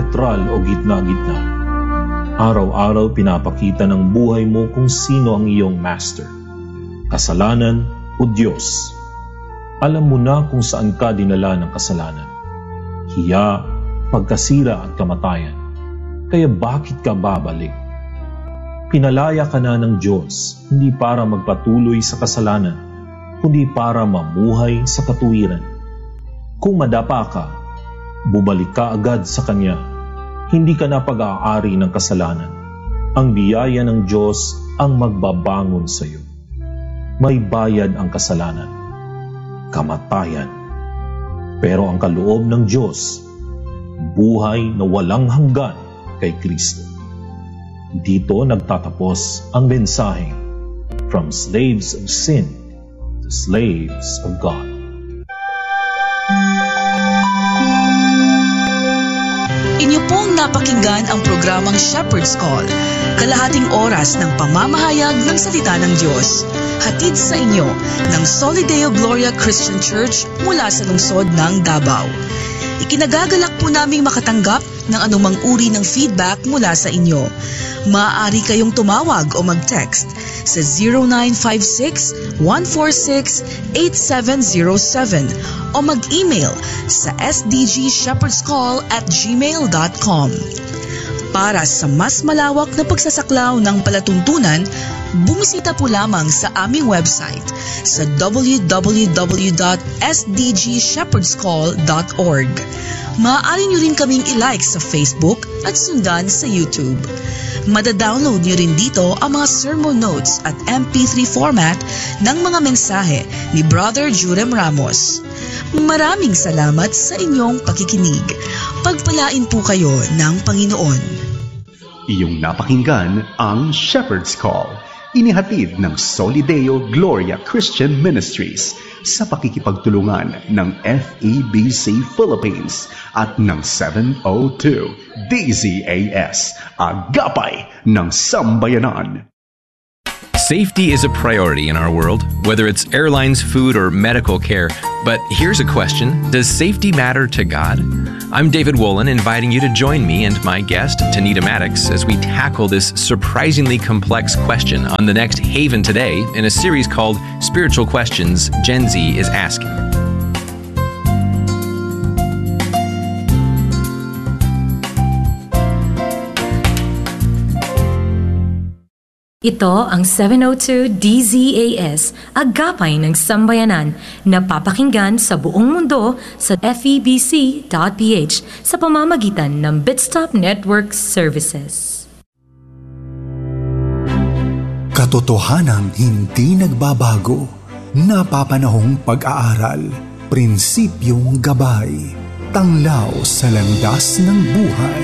neutral o gitna-gitna. Araw-araw pinapakita ng buhay mo kung sino ang iyong master, kasalanan o Diyos. Alam mo na kung saan ka dinala ng kasalanan. Hiya, pagkasira at kamatayan. Kaya bakit ka babalik? Pinalaya ka na ng Diyos, hindi para magpatuloy sa kasalanan, kundi para mamuhay sa katuwiran. Kung madapa ka, bumalik ka agad sa Kanya. Hindi ka na pag-aari ng kasalanan. Ang biyaya ng Diyos ang magbabangon sa iyo. May bayad ang kasalanan, kamatayan. Pero ang kaloob ng Diyos, buhay na walang hanggan kay Kristo. Dito nagtatapos ang mensahe, From Slaves of Sin to Slaves of God. Inyo pong napakinggan ang programang Shepherd's Call, kalahating oras ng pamamahayag ng salita ng Diyos. Hatid sa inyo ng Solideo Gloria Christian Church mula sa lungsod ng Davao. Ikinagagalak po naming makatanggap ng anumang uri ng feedback mula sa inyo. Maaari kayong tumawag o mag-text sa 0956-146-8707 o mag-email sa sdgshepherdscall@gmail.com. Para sa mas malawak na pagsasaklaw ng palatuntunan, bumisita po lamang sa aming website sa www.sdgshepherdscall.org. Maaari nyo rin kaming i-like sa Facebook at sundan sa YouTube. Madadownload nyo rin dito ang mga sermon notes at MP3 format ng mga mensahe ni Brother Jurem Ramos. Maraming salamat sa inyong pakikinig. Pagpalain po kayo ng Panginoon. Iyong napakinggan ang Shepherd's Call, inihatid ng Solideo Gloria Christian Ministries sa pakikipagtulungan ng FEBC Philippines at ng 702 DZAS, Agapay ng Sambayanan. Safety is a priority in our world, whether it's airlines, food, or medical care. But here's a question: does safety matter to God? I'm David Wolin, inviting you to join me and my guest, Tanita Maddox, as we tackle this surprisingly complex question on the next Haven Today in a series called Spiritual Questions Gen Z is Asking. Ito ang 702 DZAS, Agapay ng Sambayanan, na papakinggan sa buong mundo sa febc.ph sa pamamagitan ng Bitstop Network Services. Katotohanang hindi nagbabago, napapanahong pag-aaral, prinsipyong gabay, tanglaw sa landas ng buhay.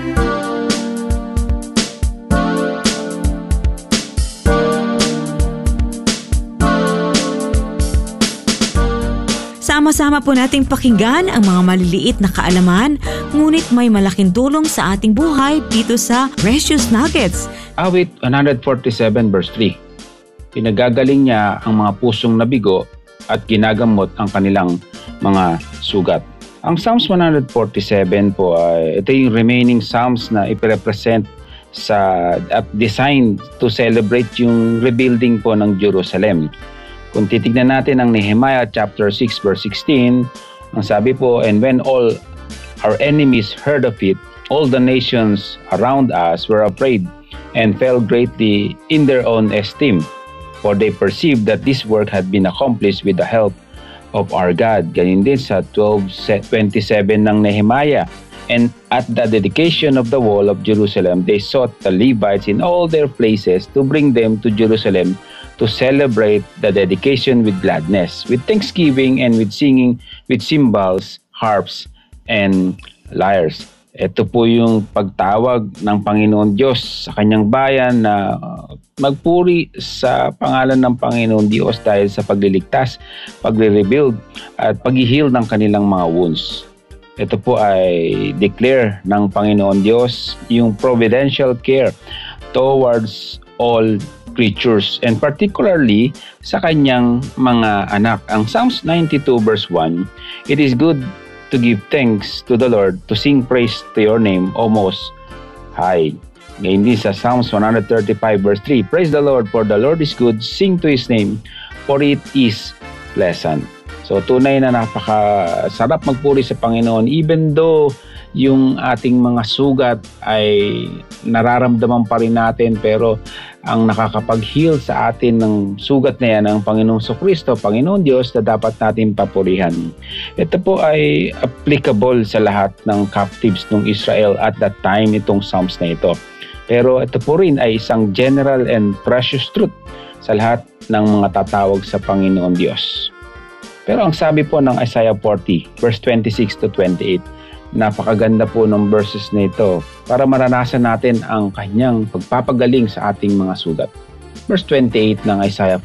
Sama-sama po nating pakinggan ang mga maliliit na kaalaman, ngunit may malaking tulong sa ating buhay dito sa Precious Nuggets. Awit 147 verse 3. Pinagagaling niya ang mga pusong nabigo at ginagamot ang kanilang mga sugat. Ang Psalms 147 po ay ito yung remaining Psalms na ipirepresent at designed to celebrate yung rebuilding po ng Jerusalem. Kung titignan natin ang Nehemiah chapter 6 verse 16, ang sabi po, "And when all our enemies heard of it, all the nations around us were afraid and fell greatly in their own esteem, for they perceived that this work had been accomplished with the help of our God." Ganyan din sa 12:27 ng Nehemiah. "And at the dedication of the wall of Jerusalem, they sought the Levites in all their places to bring them to Jerusalem to celebrate the dedication with gladness, with thanksgiving, and with singing, with cymbals, harps, and lyres." Ito po yung pagtawag ng Panginoon Diyos sa kanyang bayan na magpuri sa pangalan ng Panginoon Diyos dahil sa pagliligtas, pagre-rebuild, at pag-heal ng kanilang mga wounds. Ito po ay declare ng Panginoon Diyos yung providential care towards all creatures, and particularly sa kanyang mga anak. Ang Psalms 92 verse 1, "It is good to to give thanks to the Lord, to sing praise to your name, O Most High. Ngayon din sa Psalms 135 verse 3, praise the Lord, for the Lord is good, sing to His name, for it is pleasant. So tunay na napakasarap magpuri sa Panginoon, even though yung ating mga sugat ay nararamdaman pa rin natin, pero ang nakakapag-heal sa atin ng sugat na yan ang Panginoong Kristo, Panginoon Diyos, na dapat natin papurihan. Ito po ay applicable sa lahat ng captives ng Israel at that time, itong Psalms na ito. Pero ito po rin ay isang general and precious truth sa lahat ng mga tatawag sa Panginoon Diyos. Pero ang sabi po ng Isaiah 40, verse 26 to 28, napakaganda po ng verses na ito para maranasan natin ang kanyang pagpapagaling sa ating mga sugat. Verse 28 ng Isaiah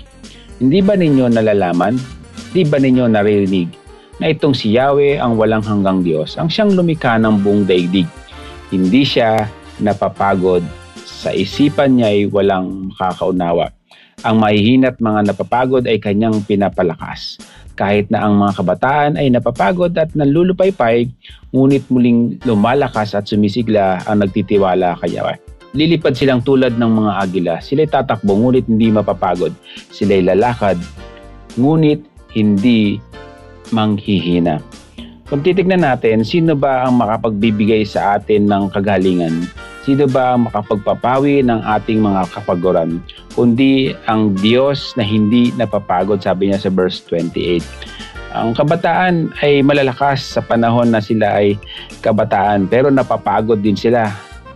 40, hindi ba ninyo nalalaman? Di ba ninyo naririnig na itong si Yahweh ang walang hanggang Diyos, ang siyang lumikha ng buong daigdig? Hindi siya napapagod, sa isipan niya ay walang makakaunawa. Ang mahihina't mga napapagod ay kanyang pinapalakas. Kahit na ang mga kabataan ay napapagod at nanlulupaypay, ngunit muling lumalakas at sumisigla ang nagtitiwala kay Yahweh. Lilipad silang tulad ng mga agila. Sila'y tatakbo, ngunit hindi mapapagod. Sila'y lalakad, ngunit hindi manghihina. Kung titignan natin, sino ba ang makapagbibigay sa atin ng kagalingan? Sino ba ang makapagpapawi ng ating mga kapaguran? Kundi ang Diyos na hindi napapagod, sabi niya sa verse 28. Ang kabataan ay malalakas sa panahon na sila ay kabataan, pero napapagod din sila.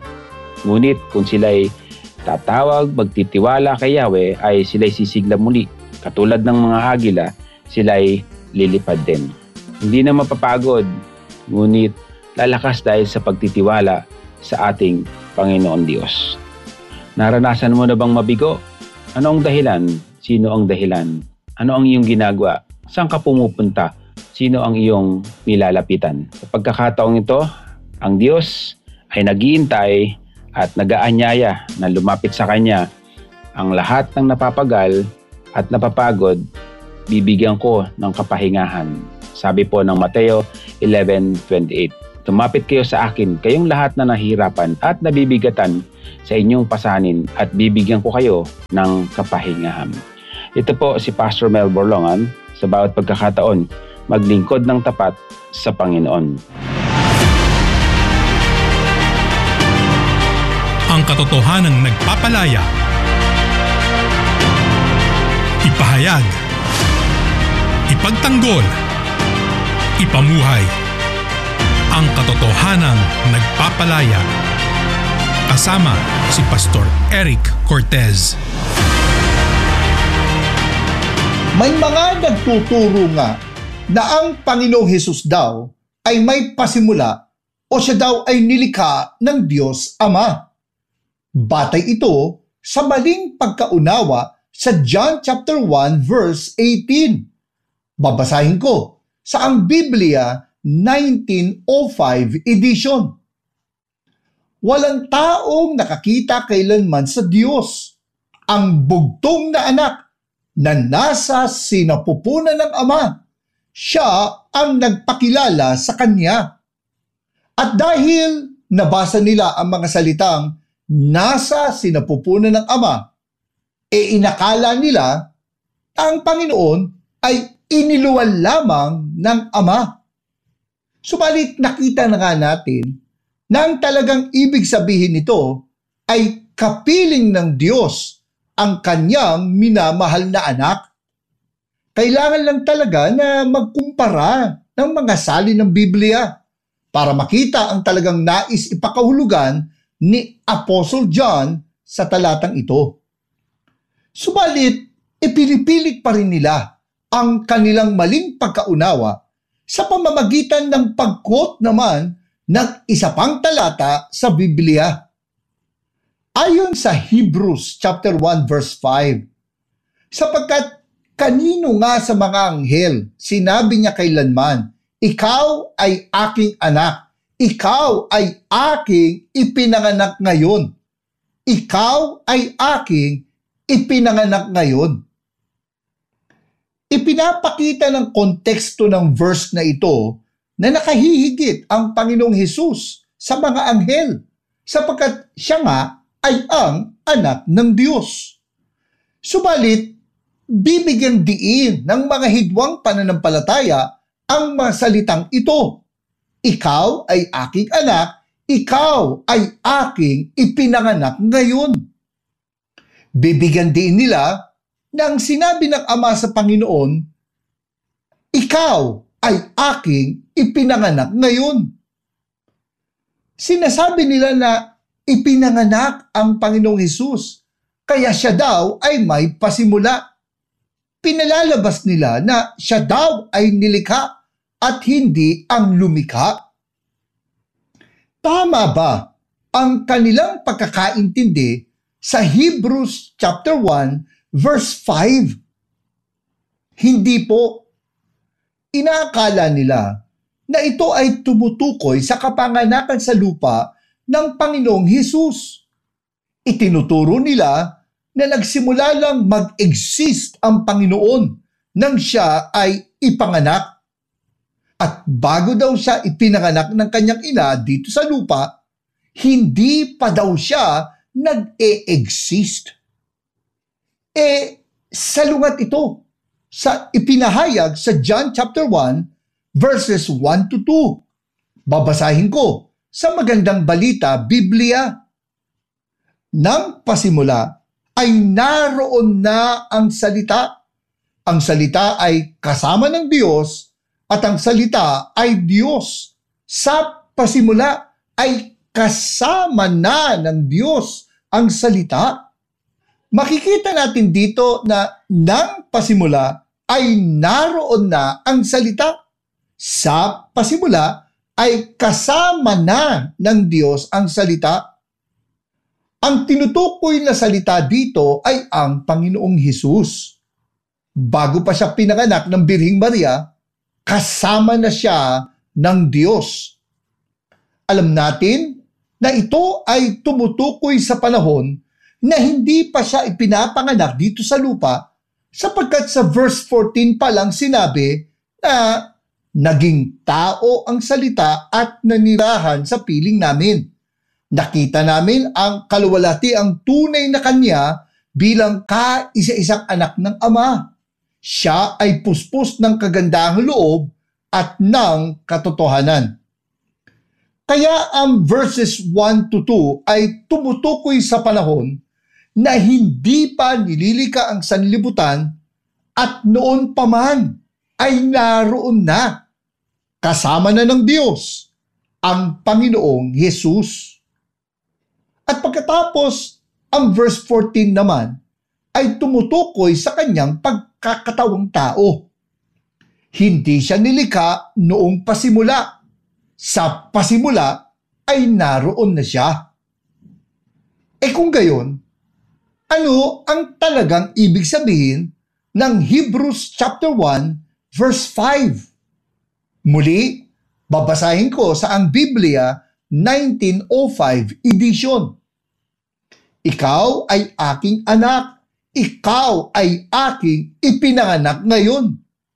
Ngunit kung sila ay tatawag, magtitiwala kay Yahweh, ay sila ay sisigla muli. Katulad ng mga agila, sila ay lilipad din. Hindi na mapapagod, ngunit lalakas dahil sa pagtitiwala sa ating Panginoon Diyos. Naranasan mo na bang mabigo? Ano ang dahilan? Sino ang dahilan? Ano ang iyong ginagawa? Saan ka pumupunta? Sino ang iyong nilalapitan? Sa pagkakataong ito, ang Diyos ay nag-iintay at nag-aanyaya na lumapit sa Kanya. Ang lahat ng napapagal at napapagod, bibigyan ko ng kapahingahan. Sabi po ng Mateo 11:28. Tumapit kayo sa akin, kayong lahat na nahihirapan at nabibigatan sa inyong pasanin, at bibigyan ko kayo ng kapahingahan. Ito po si Pastor Mel Borlongan, sa bawat pagkakataon, maglingkod ng tapat sa Panginoon. Ang katotohanang nagpapalaya. Ipahayag. Ipagtanggol. Ipamuhay. Ang katotohanang nagpapalaya. Kasama si Pastor Eric Cortez. May mga nagtuturo nga na ang Panginoong Hesus daw ay may pasimula o siya daw ay nilikha ng Diyos Ama. Batay ito sa maling pagkaunawa sa John chapter 1 verse 18. Babasahin ko sa ang Biblia 1905 edition. Walang taong nakakita kailanman sa Diyos. Ang bugtong na anak na nasa sinapupunan ng Ama, siya ang nagpakilala sa Kanya. At dahil nabasa nila ang mga salitang nasa sinapupunan ng Ama, inakala nila ang Panginoon ay iniluwal lamang ng Ama. Subalit nakita na nga natin na ang talagang ibig sabihin nito ay kapiling ng Diyos ang kanyang minamahal na anak. Kailangan lang talaga na magkumpara ng mga salin ng Biblia para makita ang talagang nais ipakahulugan ni Apostle John sa talatang ito. Subalit, ipinipilit pa rin nila ang kanilang maling pagkaunawa sa pamamagitan ng pag-quote naman ng isa pang talata sa Biblia. Ayon sa Hebrews chapter 1 verse 5, sapagkat kanino nga sa mga anghel sinabi niya kailanman, ikaw ay aking anak, ikaw ay aking ipinanganak ngayon. Ikaw ay aking ipinanganak ngayon. Ipinapakita ng konteksto ng verse na ito na nakahihigit ang Panginoong Hesus sa mga anghel sapagkat siya nga ay ang anak ng Diyos. Subalit, bibigyan diin ng mga hidwang pananampalataya ang mga salitang ito. Ikaw ay aking anak, ikaw ay aking ipinanganak ngayon. Bibigyan din nila na ang sinabi ng Ama sa Panginoon, ikaw ay aking ipinanganak ngayon. Sinasabi nila na ipinanganak ang Panginoong Hesus, kaya siya daw ay may pasimula. Pinalalabas nila na siya daw ay nilikha at hindi ang lumikha. Tama ba ang kanilang pagkakaintindi sa Hebrews chapter 1 verse 5? Hindi po. Inaakala nila na ito ay tumutukoy sa kapanganakan sa lupa ng Panginoong Hesus. Itinuturo nila na nagsimula lang mag-exist ang Panginoon nang siya ay ipanganak. At bago daw siya ipinanganak ng kanyang ina dito sa lupa, hindi pa daw siya nag-e-exist. Salungat ito sa ipinahayag sa John chapter 1 verses 1 to 2. Babasahin ko sa Magandang Balita, Biblia. Nang pasimula ay naroon na ang salita. Ang salita ay kasama ng Diyos at ang salita ay Diyos. Sa pasimula ay kasama na ng Diyos ang salita. Makikita natin dito na nang pasimula ay naroon na ang salita. Sa pasimula ay kasama na ng Diyos ang salita. Ang tinutukoy na salita dito ay ang Panginoong Hesus. Bago pa siya pinanganak ng Birhing Maria, kasama na siya ng Diyos. Alam natin na ito ay tumutukoy sa panahon na hindi pa siya ipinapanganak dito sa lupa sapagkat sa verse 14 pa lang sinabi na naging tao ang salita at nanirahan sa piling namin. Nakita namin ang kaluwalhati ang tunay na kanya bilang kaisa-isang anak ng Ama. Siya ay puspos ng kagandahang loob at ng katotohanan. Kaya ang verses 1 to 2 ay tumutukoy sa panahon na hindi pa nililika ang sanlibutan at noon pa man ay naroon na. Kasama na ng Diyos ang Panginoong Hesus. At pagkatapos, ang verse 14 naman ay tumutukoy sa kanyang pagkakatawang tao. Hindi siya nilikha noong pasimula. Sa pasimula ay naroon na siya. Kung gayon, ano ang talagang ibig sabihin ng Hebrews chapter 1 verse 5? Muli, babasahin ko sa ang Biblia 1905 edition. Ikaw ay aking anak, ikaw ay aking ipinanganak ngayon.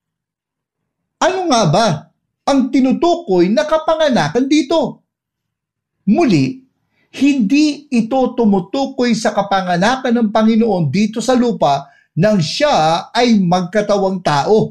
Ano nga ba ang tinutukoy na kapanganakan dito? Muli, hindi ito tumutukoy sa kapanganakan ng Panginoon dito sa lupa nang siya ay magkatawang tao.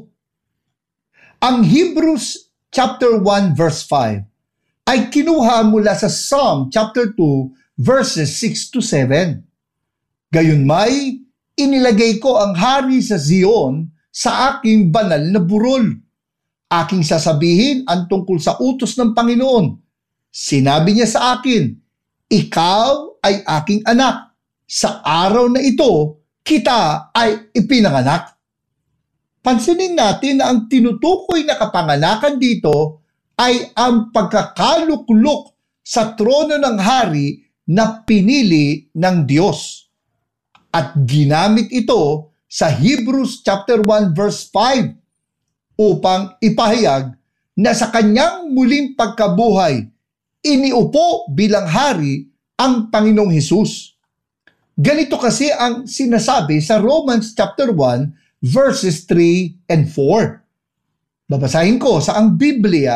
Ang Hebrews chapter 1 verse 5 ay kinuha mula sa Psalm chapter 2 verses 6 to 7. Gayunmay, inilagay ko ang hari sa Zion sa aking banal na burol. Aking sasabihin ang tungkol sa utos ng Panginoon. Sinabi niya sa akin, ikaw ay aking anak. Sa araw na ito, kita ay ipinanganak. Pansinin natin na ang tinutukoy na kapanganakan dito ay ang pagkakaluklok sa trono ng hari na pinili ng Diyos. At ginamit ito sa Hebrews chapter 1 verse 5 upang ipahayag na sa kanyang muling pagkabuhay, iniupo bilang hari ang Panginoong Hesus. Ganito kasi ang sinasabi sa Romans chapter 1 verses 3 and 4. Babasahin ko sa ang Biblia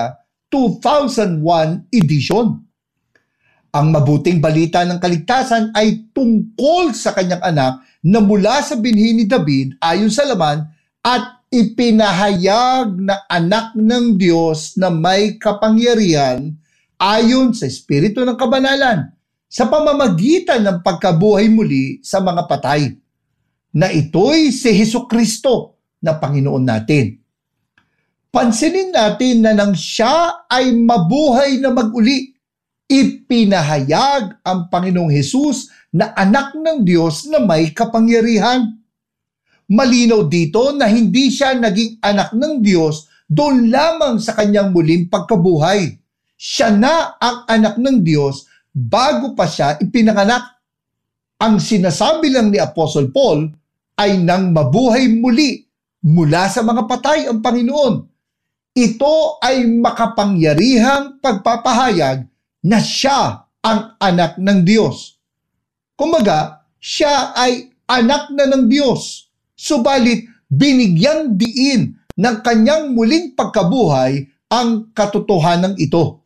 2001 edition. Ang mabuting balita ng kaligtasan ay tungkol sa kanyang anak na mula sa binhi ni David ayon sa laman at ipinahayag na anak ng Diyos na may kapangyarihan ayon sa Espiritu ng Kabanalan sa pamamagitan ng pagkabuhay muli sa mga patay, na ito'y si Hesukristo na Panginoon natin. Pansinin natin na nang siya ay mabuhay na mag-uli, ipinahayag ang Panginoong Hesus na anak ng Diyos na may kapangyarihan. Malinaw dito na hindi siya naging anak ng Diyos doon lamang sa kanyang muling pagkabuhay. Siya na ang anak ng Diyos bago pa siya ipinanganak. Ang sinasabi lang ni Apostle Paul ay nang mabuhay muli mula sa mga patay ang Panginoon. Ito ay makapangyarihang pagpapahayag na siya ang anak ng Diyos. Kumbaga, siya ay anak na ng Diyos. Subalit, binigyang diin ng kanyang muling pagkabuhay ang katotohanan ito.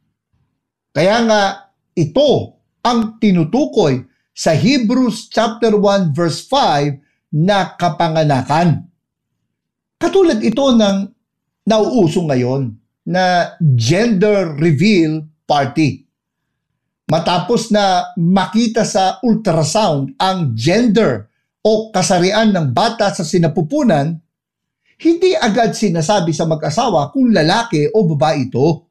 Kaya nga, ito ang tinutukoy sa Hebrews chapter 1 verse 5 na kapanganakan. Katulad ito ng nauuso ngayon na gender reveal party. Matapos na makita sa ultrasound ang gender o kasarian ng bata sa sinapupunan, hindi agad sinasabi sa mag-asawa kung lalaki o babae ito.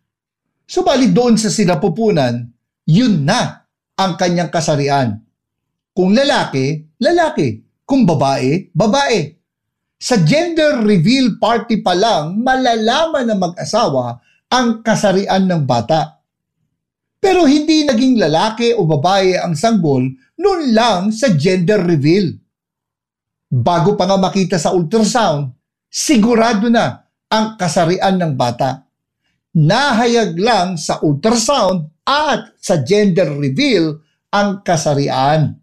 Subalit doon sa sinapupunan, yun na ang kanyang kasarian. Kung lalaki, lalaki. Kung babae, babae. Sa gender reveal party pa lang, malalaman ng mag-asawa ang kasarian ng bata. Pero hindi naging lalaki o babae ang sanggol noon lang sa gender reveal. Bago pa nga makita sa ultrasound, sigurado na ang kasarian ng bata. Nahayag lang sa ultrasound at sa gender reveal ang kasarian.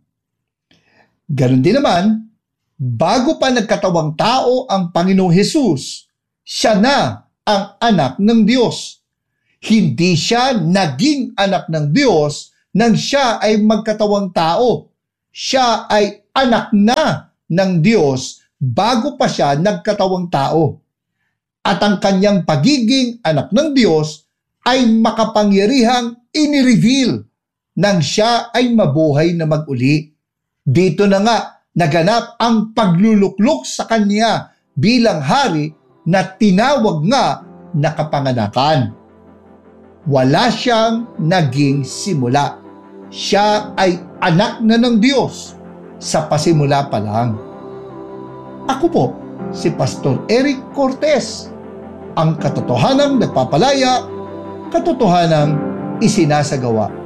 Ganon din naman, bago pa nagkatawang tao ang Panginoong Hesus, siya na ang anak ng Diyos. Hindi siya naging anak ng Diyos nang siya ay magkatawang tao. Siya ay anak na ng Diyos bago pa siya nagkatawang tao. At ang kanyang pagiging anak ng Diyos ay makapangyarihang inireveal nang siya ay mabuhay na mag-uli. Dito na nga naganap ang pagluluklok sa kanya bilang hari na tinawag nga na kapanganakan. Wala siyang naging simula. Siya ay anak na ng Diyos sa pasimula pa lang. Ako po, si Pastor Eric Cortez, ang katotohanang nagpapalaya, katotohanang isinasagawa.